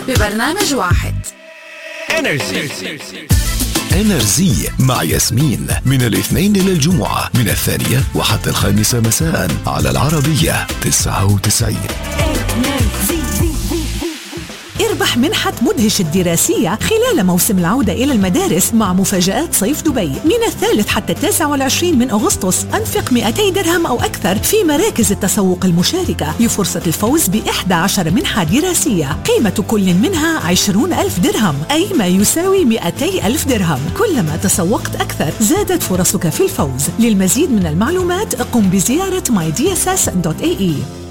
ببرنامج واحد. انرزي مع ياسمين من الاثنين إلى الجمعة من 2 وحتى 5 مساء على العربية 99. اربح منحة مدهش الدراسية خلال موسم العودة إلى المدارس مع مفاجآت صيف دبي من 3 حتى 29 من أغسطس. أنفق 200 درهم أو أكثر في مراكز التسوق المشاركة لفرصة الفوز ب11 منحة دراسية قيمة كل منها 20,000 درهم، أي ما يساوي 200,000 درهم. كلما تسوقت أكثر زادت فرصك في الفوز. للمزيد من المعلومات قم بزيارة mydss.ae.